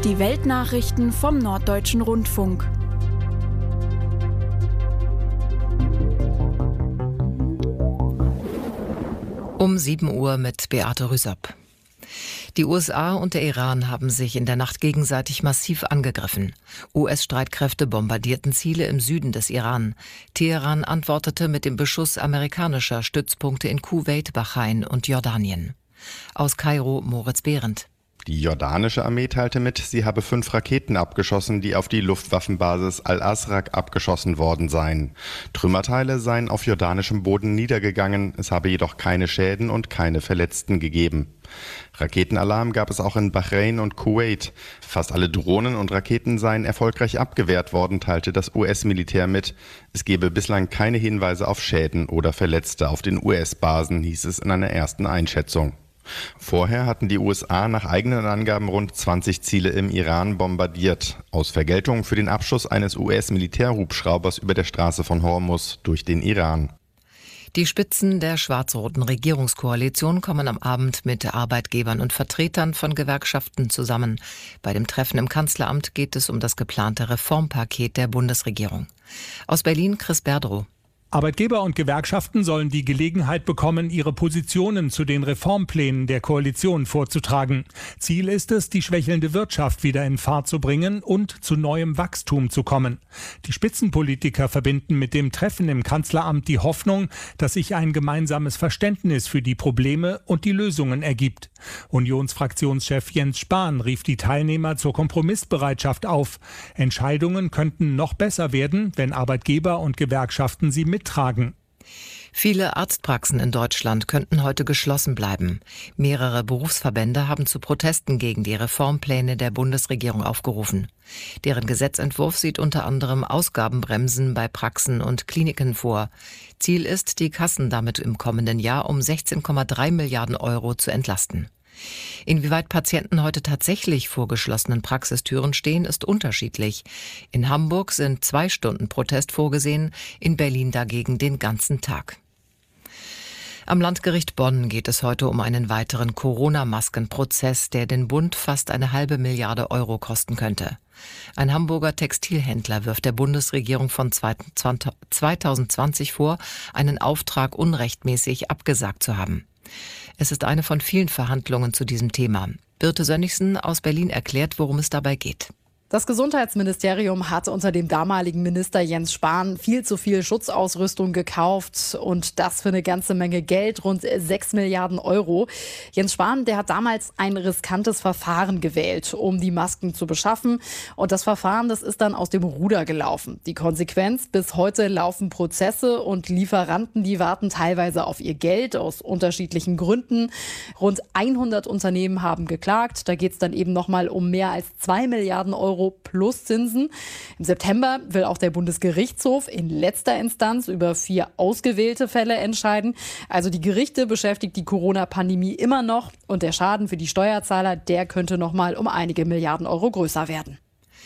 Die Weltnachrichten vom Norddeutschen Rundfunk. Um 7 Uhr mit Beate Rüsop. Die USA und der Iran haben sich in der Nacht gegenseitig massiv angegriffen. US-Streitkräfte bombardierten Ziele im Süden des Iran. Teheran antwortete mit dem Beschuss amerikanischer Stützpunkte in Kuwait, Bahrain und Jordanien. Aus Kairo Moritz Behrendt. Die jordanische Armee teilte mit, sie habe 5 Raketen abgeschossen, die auf die Luftwaffenbasis Al-Asraq abgeschossen worden seien. Trümmerteile seien auf jordanischem Boden niedergegangen, es habe jedoch keine Schäden und keine Verletzten gegeben. Raketenalarm gab es auch in Bahrain und Kuwait. Fast alle Drohnen und Raketen seien erfolgreich abgewehrt worden, teilte das US-Militär mit. Es gebe bislang keine Hinweise auf Schäden oder Verletzte auf den US-Basen, hieß es in einer ersten Einschätzung. Vorher hatten die USA nach eigenen Angaben rund 20 Ziele im Iran bombardiert, aus Vergeltung für den Abschuss eines US-Militärhubschraubers über der Straße von Hormuz durch den Iran. Die Spitzen der schwarz-roten Regierungskoalition kommen am Abend mit Arbeitgebern und Vertretern von Gewerkschaften zusammen. Bei dem Treffen im Kanzleramt geht es um das geplante Reformpaket der Bundesregierung. Aus Berlin Chris Berdrow. Arbeitgeber und Gewerkschaften sollen die Gelegenheit bekommen, ihre Positionen zu den Reformplänen der Koalition vorzutragen. Ziel ist es, die schwächelnde Wirtschaft wieder in Fahrt zu bringen und zu neuem Wachstum zu kommen. Die Spitzenpolitiker verbinden mit dem Treffen im Kanzleramt die Hoffnung, dass sich ein gemeinsames Verständnis für die Probleme und die Lösungen ergibt. Unionsfraktionschef Jens Spahn rief die Teilnehmer zur Kompromissbereitschaft auf. Entscheidungen könnten noch besser werden, wenn Arbeitgeber und Gewerkschaften sie mittragen. Viele Arztpraxen in Deutschland könnten heute geschlossen bleiben. Mehrere Berufsverbände haben zu Protesten gegen die Reformpläne der Bundesregierung aufgerufen. Deren Gesetzentwurf sieht unter anderem Ausgabenbremsen bei Praxen und Kliniken vor. Ziel ist, die Kassen damit im kommenden Jahr um 16,3 Milliarden Euro zu entlasten. Inwieweit Patienten heute tatsächlich vor geschlossenen Praxistüren stehen, ist unterschiedlich. In Hamburg sind 2 Stunden Protest vorgesehen, in Berlin dagegen den ganzen Tag. Am Landgericht Bonn geht es heute um einen weiteren Corona-Maskenprozess, der den Bund fast 1,5 Milliarde Euro kosten könnte. Ein Hamburger Textilhändler wirft der Bundesregierung von 2020 vor, einen Auftrag unrechtmäßig abgesagt zu haben. Es ist eine von vielen Verhandlungen zu diesem Thema. Birte Sönnigsen aus Berlin erklärt, worum es dabei geht. Das Gesundheitsministerium hat unter dem damaligen Minister Jens Spahn viel zu viel Schutzausrüstung gekauft und das für eine ganze Menge Geld, rund 6 Milliarden Euro. Jens Spahn, der hat damals ein riskantes Verfahren gewählt, um die Masken zu beschaffen. Und das Verfahren, das ist dann aus dem Ruder gelaufen. Die Konsequenz: bis heute laufen Prozesse und Lieferanten, die warten teilweise auf ihr Geld aus unterschiedlichen Gründen. Rund 100 Unternehmen haben geklagt. Da geht es dann eben nochmal um mehr als 2 Milliarden Euro plus Zinsen. Im September will auch der Bundesgerichtshof in letzter Instanz über 4 ausgewählte Fälle entscheiden. Also die Gerichte beschäftigt die Corona-Pandemie immer noch und der Schaden für die Steuerzahler, der könnte noch mal um einige Milliarden Euro größer werden.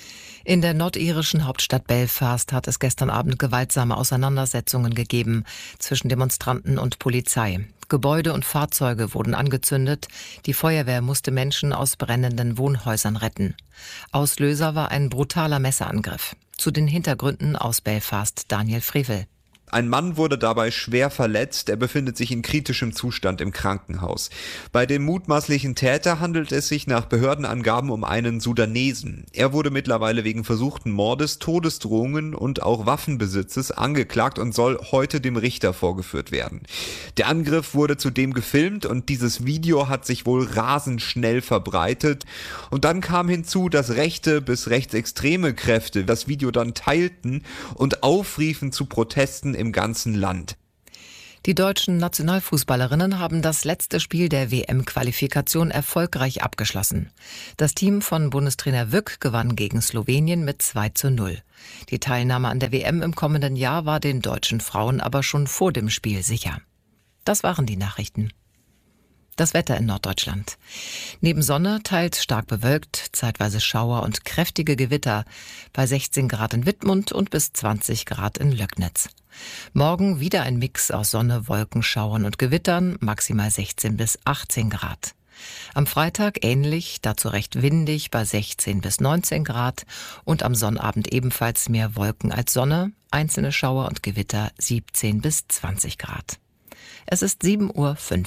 In der nordirischen Hauptstadt Belfast hat es gestern Abend gewaltsame Auseinandersetzungen gegeben zwischen Demonstranten und Polizei. Gebäude und Fahrzeuge wurden angezündet. Die Feuerwehr musste Menschen aus brennenden Wohnhäusern retten. Auslöser war ein brutaler Messerangriff. Zu den Hintergründen aus Belfast Daniel Frevel. Ein Mann wurde dabei schwer verletzt, er befindet sich in kritischem Zustand im Krankenhaus. Bei dem mutmaßlichen Täter handelt es sich nach Behördenangaben um einen Sudanesen. Er wurde mittlerweile wegen versuchten Mordes, Todesdrohungen und auch Waffenbesitzes angeklagt und soll heute dem Richter vorgeführt werden. Der Angriff wurde zudem gefilmt und dieses Video hat sich wohl rasend schnell verbreitet. Und dann kam hinzu, dass rechte bis rechtsextreme Kräfte das Video dann teilten und aufriefen zu Protesten im ganzen Land. Die deutschen Nationalfußballerinnen haben das letzte Spiel der WM-Qualifikation erfolgreich abgeschlossen. Das Team von Bundestrainer Wück gewann gegen Slowenien mit 2:0. Die Teilnahme an der WM im kommenden Jahr war den deutschen Frauen aber schon vor dem Spiel sicher. Das waren die Nachrichten. Das Wetter in Norddeutschland. Neben Sonne teils stark bewölkt, zeitweise Schauer und kräftige Gewitter bei 16 Grad in Wittmund und bis 20 Grad in Löcknitz. Morgen wieder ein Mix aus Sonne, Wolken, Schauern und Gewittern, maximal 16 bis 18 Grad. Am Freitag ähnlich, dazu recht windig bei 16 bis 19 Grad und am Sonnabend ebenfalls mehr Wolken als Sonne, einzelne Schauer und Gewitter 17 bis 20 Grad. Es ist 7:05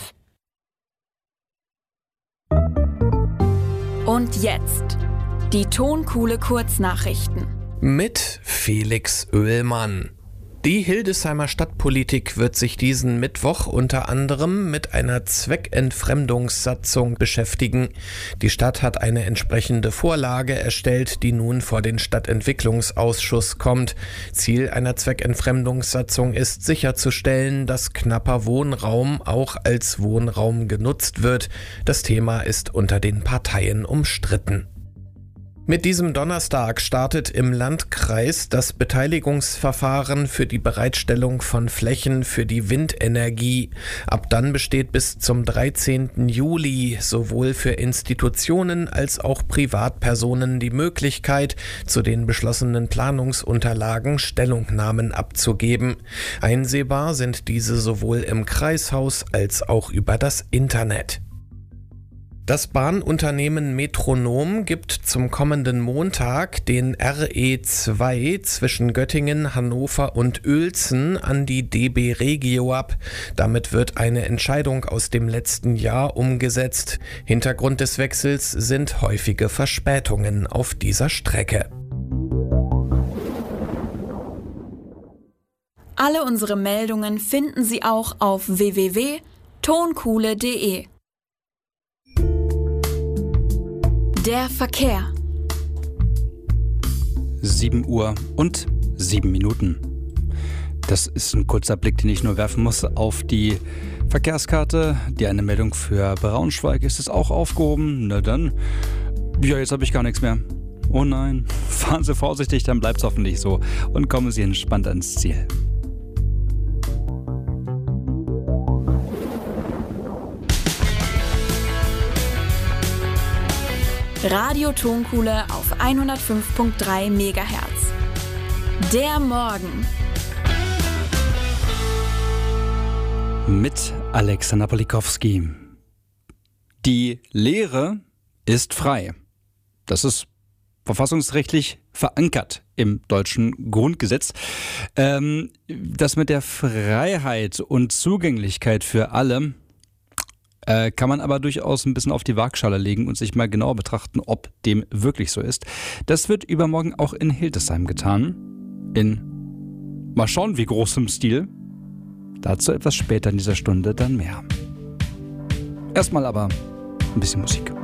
Uhr. Und jetzt die Tonkuhle Kurznachrichten. Mit Felix Oehlmann. Die Hildesheimer Stadtpolitik wird sich diesen Mittwoch unter anderem mit einer Zweckentfremdungssatzung beschäftigen. Die Stadt hat eine entsprechende Vorlage erstellt, die nun vor den Stadtentwicklungsausschuss kommt. Ziel einer Zweckentfremdungssatzung ist sicherzustellen, dass knapper Wohnraum auch als Wohnraum genutzt wird. Das Thema ist unter den Parteien umstritten. Mit diesem Donnerstag startet im Landkreis das Beteiligungsverfahren für die Bereitstellung von Flächen für die Windenergie. Ab dann besteht bis zum 13. Juli sowohl für Institutionen als auch Privatpersonen die Möglichkeit, zu den beschlossenen Planungsunterlagen Stellungnahmen abzugeben. Einsehbar sind diese sowohl im Kreishaus als auch über das Internet. Das Bahnunternehmen Metronom gibt zum kommenden Montag den RE2 zwischen Göttingen, Hannover und Uelzen an die DB Regio ab. Damit wird eine Entscheidung aus dem letzten Jahr umgesetzt. Hintergrund des Wechsels sind häufige Verspätungen auf dieser Strecke. Alle unsere Meldungen finden Sie auch auf www.tonkuhle.de. Der Verkehr. 7:07 Uhr. Das ist ein kurzer Blick, den ich nur werfen muss auf die Verkehrskarte. Die eine Meldung für Braunschweig ist es auch aufgehoben. Na dann, ja, jetzt habe ich gar nichts mehr. Oh nein, fahren Sie vorsichtig, dann bleibt es hoffentlich so und kommen Sie entspannt ans Ziel. Radio Tonkuhle auf 105.3 MHz. Der Morgen. Mit Alexander Polikowski. Die Lehre ist frei. Das ist verfassungsrechtlich verankert im deutschen Grundgesetz. Das mit der Freiheit und Zugänglichkeit für alle kann man aber durchaus ein bisschen auf die Waagschale legen und sich mal genauer betrachten, ob dem wirklich so ist. Das wird übermorgen auch in Hildesheim getan. Mal schauen, wie großem Stil. Dazu etwas später in dieser Stunde dann mehr. Erstmal aber ein bisschen Musik.